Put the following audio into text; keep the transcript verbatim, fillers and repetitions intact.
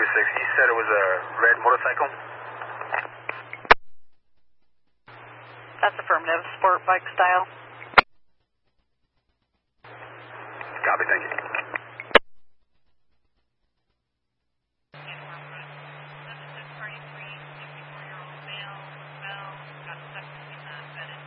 six, you said it was a red motorcycle? That's affirmative, sport bike style. Copy, thank you.